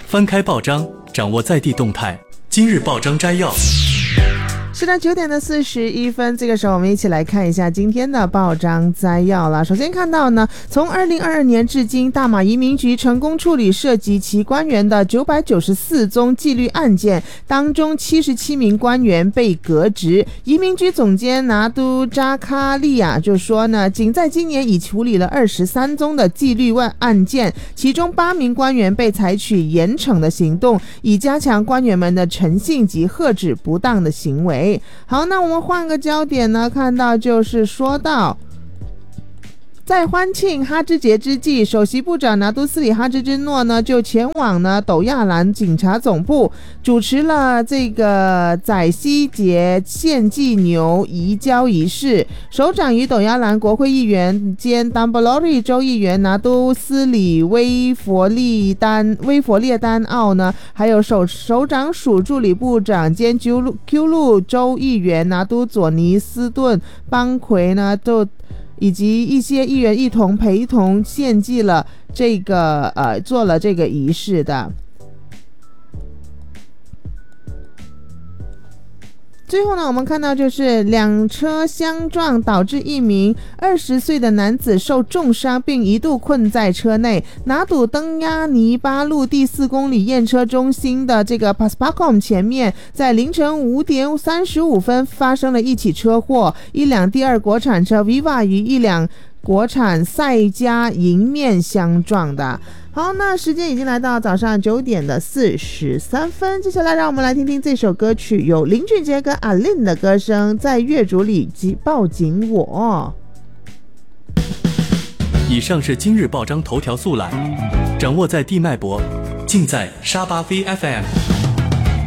翻开报章，掌握在地动态。今日报章摘要。 是的，9点41分，这个时候我们一起来看一下今天的报章摘要了。首先看到呢，从2022年至今，大马移民局成功处理涉及其官员的994宗纪律案件，当中77名官员被革职。移民局总监拿督扎卡利亚就说呢，仅在今年已处理了23宗的纪律案件，其中8名官员被采取严惩的行动，以加强官员们的诚信及遏止不当的行为。好，那我们换个焦点呢，看到就是说到在欢庆哈芝节之际，首席部长拿督斯里哈芝之诺呢就前往呢斗亚兰警察总部，主持了这个宰西节献祭牛移交仪式。首长与斗亚兰国会议员兼丹布罗利州议员拿督斯里威佛列丹奥呢，还有首长署助理部长兼Q路州议员拿督佐尼斯顿邦奎呢以及一些议员一同陪同献祭了这个做了这个仪式的。最后呢，我们看到就是2车相撞导致一名20岁的男子受重伤，并一度困在车内。拿督登亚尼巴路第4公里验车中心的这个 Paspakom 前面，在凌晨5点35分发生了一起车祸，一辆第2国产车 Viva 与一辆国产赛嘉迎面相撞的。好，那时间已经来到早上9点43分，接下来让我们来听听这首歌曲，有林俊杰跟阿令的歌声，在月主里抱紧我。 以上是今日报章头条速览，掌握在地脉搏，尽在沙巴飞 FM。